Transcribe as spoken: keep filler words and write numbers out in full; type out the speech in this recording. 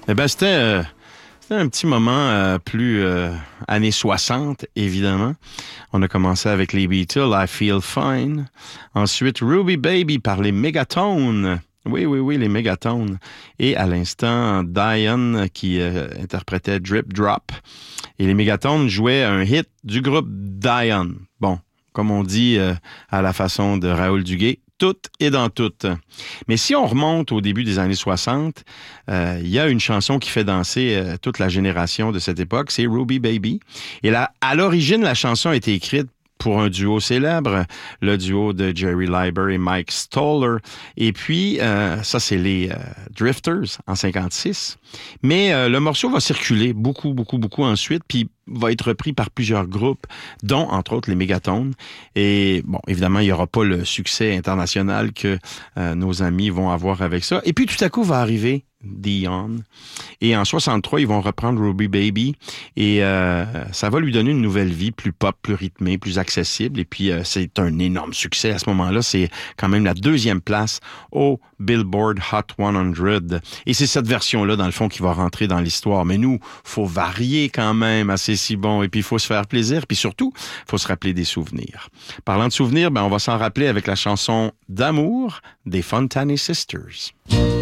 Eh bien, c'était, euh, c'était un petit moment euh, plus euh, années soixante, évidemment. On a commencé avec les Beatles, I Feel Fine. Ensuite, Ruby Baby par les Megatones. Oui, oui, oui, les Megatones. Et à l'instant, Diane qui euh, interprétait Drip Drop. Et les Megatones jouaient un hit du groupe Diane. Bon, comme on dit euh, à la façon de Raoul Duguay, tout et dans tout. Mais si on remonte au début des années soixante, euh, il y a une chanson qui fait danser euh, toute la génération de cette époque, c'est Ruby Baby. Et là, à l'origine, la chanson a été écrite pour un duo célèbre, le duo de Jerry Leiber et Mike Stoller. Et puis, euh, ça, c'est les euh, Drifters en cinquante-six. Mais euh, le morceau va circuler beaucoup, beaucoup, beaucoup ensuite, puis va être repris par plusieurs groupes, dont, entre autres, les Megatones. Et, bon, évidemment, il n'y aura pas le succès international que euh, nos amis vont avoir avec ça. Et puis, tout à coup, va arriver Dion. Et en soixante-trois, ils vont reprendre Ruby Baby et euh, ça va lui donner une nouvelle vie, plus pop, plus rythmée, plus accessible. Et puis, euh, c'est un énorme succès à ce moment-là. C'est quand même la deuxième place au Billboard Hot cent. Et c'est cette version-là, dans le fond, qui va rentrer dans l'histoire. Mais nous, faut varier quand même assez si bon. Et puis, il faut se faire plaisir. Puis surtout, il faut se rappeler des souvenirs. Parlant de souvenirs, ben, on va s'en rappeler avec la chanson d'amour des Fontane Sisters.